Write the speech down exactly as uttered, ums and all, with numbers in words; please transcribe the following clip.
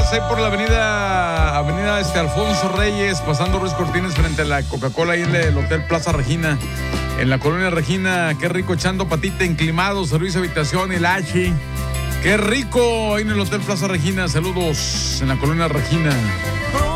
Estamos ahí por la avenida, avenida este Alfonso Reyes, pasando Ruiz Cortines frente a la Coca-Cola ahí en el Hotel Plaza Regina, en la colonia Regina. Qué rico, echando patita, inclimado, servicio de habitación, el H. Qué rico ahí en el Hotel Plaza Regina. Saludos en la colonia Regina.